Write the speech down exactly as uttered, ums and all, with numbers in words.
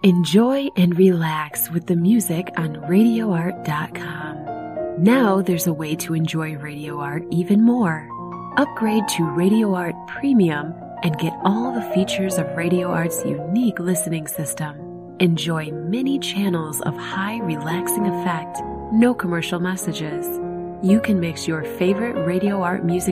Enjoy and relax with the music on radio art dot com. Now there's a way to enjoy Radio Art even more. Upgrade to Radio Art Premium and get all the features of Radio Art's unique listening system. Enjoy many channels of high relaxing effect, no commercial messages. You can mix your favorite Radio Art music